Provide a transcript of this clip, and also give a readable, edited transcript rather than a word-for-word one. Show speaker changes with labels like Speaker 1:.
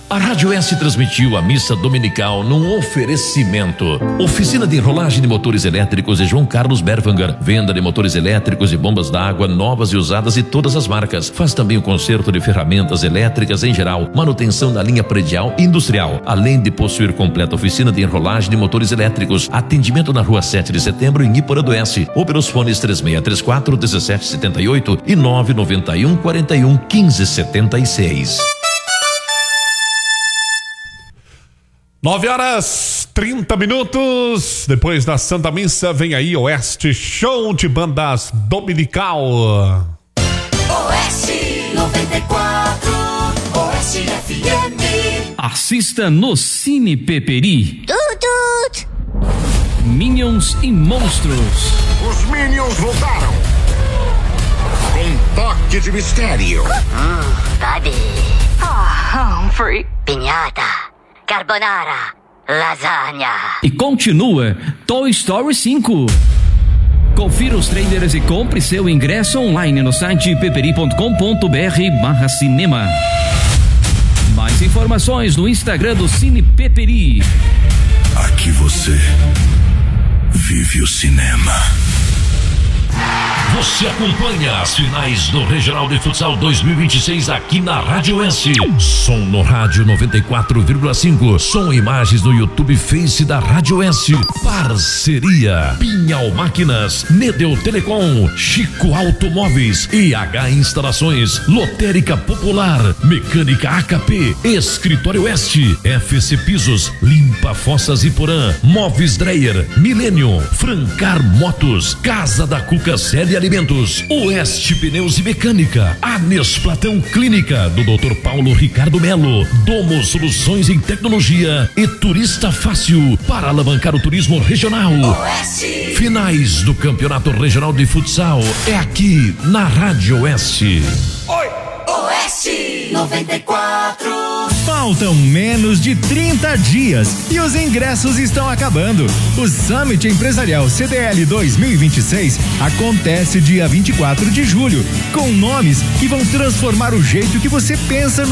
Speaker 1: A Rádio S transmitiu a missa dominical num oferecimento. Oficina de enrolagem de motores elétricos de João Carlos Berwanger. Venda de motores elétricos e bombas d'água novas e usadas de todas as marcas. Faz também o conserto de ferramentas elétricas em geral, manutenção da linha predial e industrial, além de possuir completa oficina de enrolagem de motores elétricos. Atendimento na Rua 7 de Setembro em Iporã do Oeste, ou pelos fones 3634 1778 e 991 41 1576.
Speaker 2: 9h30. Depois da Santa Missa, vem aí Oeste Show de Bandas Dominical.
Speaker 3: Oeste 94, Oeste FM.
Speaker 4: Assista no Cine Peperi.
Speaker 3: Tut.
Speaker 4: Minions e Monstros.
Speaker 5: Os Minions voltaram. Com toque de mistério.
Speaker 6: Buddy.
Speaker 3: Humphrey.
Speaker 6: Pinhata. Carbonara, lasanha.
Speaker 4: E continua Toy Story 5. Confira os trailers e compre seu ingresso online no site peperi.com.br/cinema. Mais informações no Instagram do Cine Peperi.
Speaker 7: Aqui você vive o cinema.
Speaker 1: Você acompanha as finais do Regional de Futsal 2026 aqui na Rádio S. Som no rádio 94,5. Som e imagens no YouTube Face da Rádio S. Parceria Pinhal Máquinas, Nedel Telecom, Chico Automóveis, IH Instalações, Lotérica Popular, Mecânica AKP, Escritório Oeste, FC Pisos, Limpa Fossas Iporã, Móveis Dreyer, Milênio, Francar Motos, Casa da Cuca Série Alimentos, Oeste Pneus e Mecânica, Anes Platão Clínica, do Dr. Paulo Ricardo Melo, Domo Soluções em Tecnologia e Turista Fácil, para alavancar o turismo regional.
Speaker 3: Oeste.
Speaker 1: Finais do Campeonato Regional de Futsal é aqui na Rádio Oeste.
Speaker 3: Oeste 94.
Speaker 8: Faltam menos de 30 dias e os ingressos estão acabando. O Summit Empresarial CDL 2026 acontece dia 24 de julho, com nomes que vão transformar o jeito que você pensa no